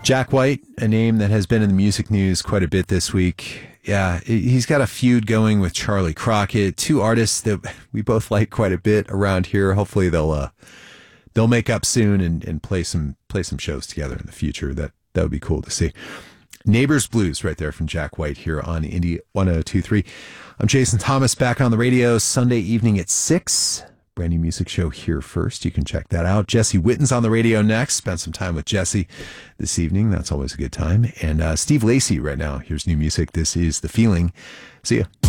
Jack White, a name that has been in the music news quite a bit this week. Yeah, he's got a feud going with Charlie Crockett, two artists that we both like quite a bit around here. Hopefully they'll make up soon and play some shows together in the future. That would be cool to see. Neighbors Blues right there from Jack White here on Indie 102.3. I'm Jason Thomas, back on the radio Sunday evening at 6. Brand new music show here first. You can check that out. Jesse Witten's on the radio next. Spent some time with Jesse this evening. That's always a good time. And Steve Lacy right now. Here's new music. This is The Feeling. See ya.